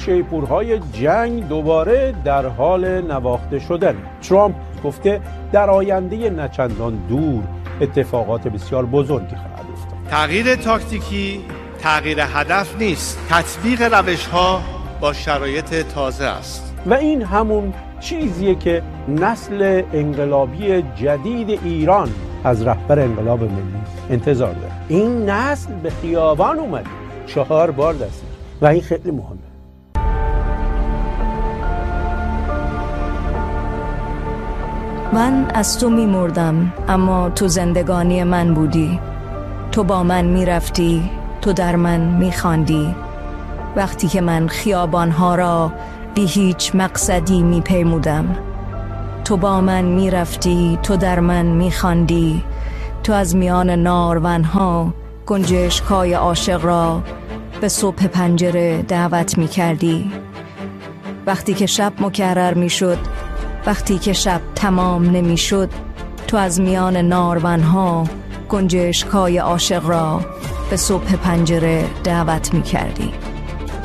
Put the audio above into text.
شیپورهای جنگ دوباره در حال نواخته شدن. ترامپ گفته در آینده نچندان دور اتفاقات بسیار بزرگی خواهد افتاد. تغییر تاکتیکی تغییر هدف نیست، تطبیق روش‌ها با شرایط تازه است. و این همون چیزیه که نسل انقلابی جدید ایران از رهبر انقلاب ملی انتظار داره. این نسل به خیابان اومده 4 بار دسته و این خیلی مهمه. من از تو می مردم اما تو زندگانی من بودی. تو با من می رفتی، تو در من می خواندی. وقتی که من خیابانها را بی هیچ مقصدی می پیمودم. تو با من می رفتی، تو در من می خواندی. تو از میان نارونها گنجشکای عاشق را به صبح پنجره دعوت می کردی. وقتی که شب مکرر می شد، وقتی که شب تمام نمی شد، تو از میان نارونها گنجشکای عاشق را به صبح پنجره دعوت می کردی.